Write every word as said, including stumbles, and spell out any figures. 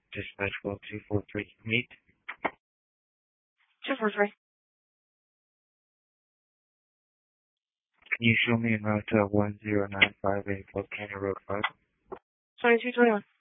Dispatch call two four three. Meet. two four three. Can you show me en route to one zero nine five eight Volcano Road five? twenty-two twenty-one.